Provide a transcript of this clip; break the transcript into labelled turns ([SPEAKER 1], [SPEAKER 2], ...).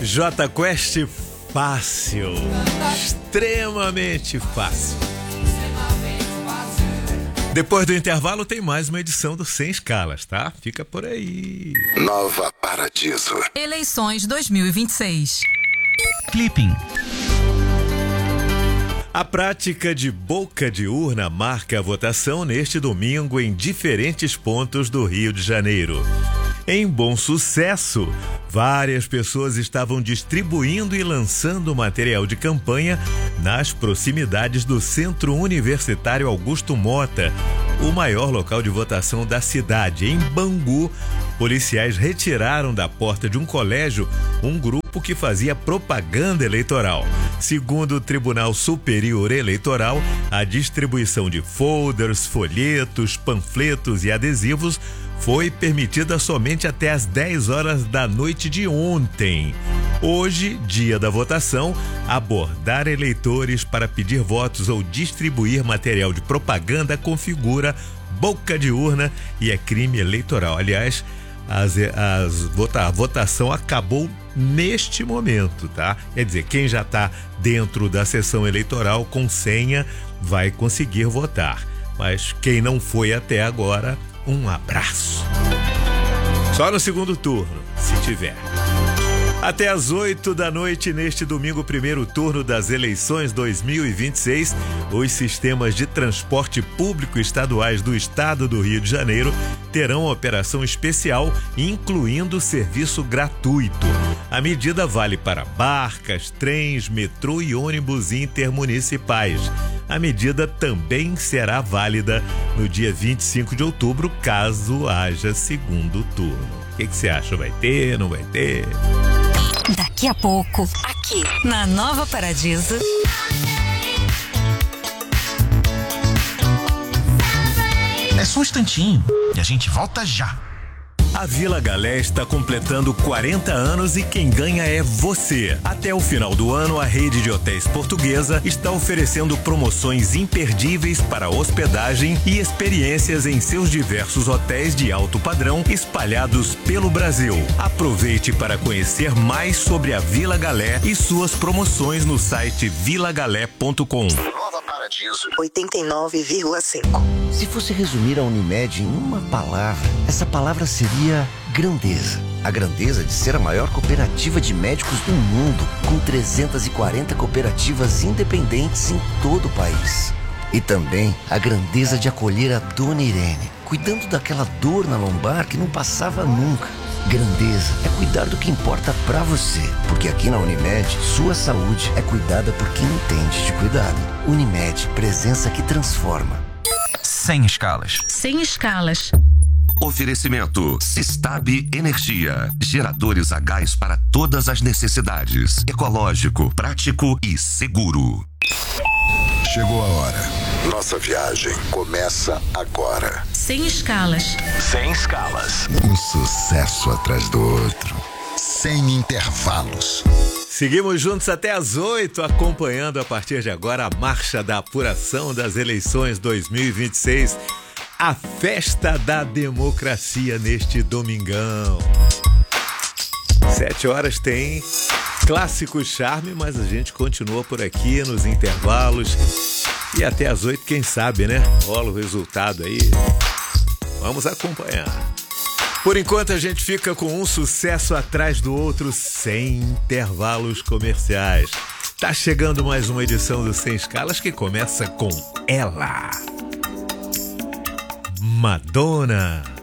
[SPEAKER 1] Jota Quest, fácil, extremamente fácil. Depois do intervalo tem mais uma edição do Sem Escalas, tá? Fica por aí.
[SPEAKER 2] Nova Paradiso.
[SPEAKER 3] Eleições 2026.
[SPEAKER 4] Clipping.
[SPEAKER 1] A prática de boca de urna marca a votação neste domingo em diferentes pontos do Rio de Janeiro. Em Bom Sucesso, várias pessoas estavam distribuindo e lançando material de campanha nas proximidades do Centro Universitário Augusto Mota, o maior local de votação da cidade. Em Bangu, policiais retiraram da porta de um colégio um grupo que fazia propaganda eleitoral. Segundo o Tribunal Superior Eleitoral, a distribuição de folders, folhetos, panfletos e adesivos foi permitida somente até às 10 horas da noite de ontem. Hoje, dia da votação, abordar eleitores para pedir votos ou distribuir material de propaganda configura boca de urna e é crime eleitoral. Aliás, a votação acabou neste momento, tá? Quer dizer, quem já está dentro da sessão eleitoral com senha vai conseguir votar. Mas quem não foi até agora, um abraço. Só no segundo turno, se tiver. Até às 8 da noite neste domingo, primeiro turno das eleições 2026, os sistemas de transporte público estaduais do estado do Rio de Janeiro terão operação especial, incluindo serviço gratuito. A medida vale para barcas, trens, metrô e ônibus intermunicipais. A medida também será válida no dia 25 de outubro, caso haja segundo turno. O que você acha? Vai ter, não vai ter?
[SPEAKER 3] Daqui a pouco, aqui na Nova Paradiso.
[SPEAKER 4] É só um instantinho e a gente volta já.
[SPEAKER 1] A Vila Galé está completando 40 anos e quem ganha é você. Até o final do ano, a rede de hotéis portuguesa está oferecendo promoções imperdíveis para hospedagem e experiências em seus diversos hotéis de alto padrão espalhados pelo Brasil. Aproveite para conhecer mais sobre a Vila Galé e suas promoções no site vilagalé.com.
[SPEAKER 2] Nova Paradiso.
[SPEAKER 5] 89,5.
[SPEAKER 6] Se fosse resumir a Unimed em uma palavra, essa palavra seria grandeza. A grandeza de ser a maior cooperativa de médicos do mundo, com 340 cooperativas independentes em todo o país. E também a grandeza de acolher a Dona Irene, cuidando daquela dor na lombar que não passava nunca. Grandeza é cuidar do que importa pra você, porque aqui na Unimed, sua saúde é cuidada por quem entende de cuidado. Unimed, presença que transforma.
[SPEAKER 4] Sem escalas.
[SPEAKER 3] Sem escalas.
[SPEAKER 2] Oferecimento Sistab Energia. Geradores a gás para todas as necessidades. Ecológico, prático e seguro. Chegou a hora. Nossa viagem começa agora.
[SPEAKER 3] Sem escalas.
[SPEAKER 2] Sem escalas. Um sucesso atrás do outro. Sem intervalos.
[SPEAKER 1] Seguimos juntos até às 8, acompanhando a partir de agora a marcha da apuração das eleições 2026. A festa da democracia neste domingão. 7 horas tem clássico charme, mas a gente continua por aqui nos intervalos. E até às 8, quem sabe, né? Rola o resultado aí. Vamos acompanhar. Por enquanto a gente fica com um sucesso atrás do outro, sem intervalos comerciais. Tá chegando mais uma edição do Sem Escalas que começa com ela. Madonna.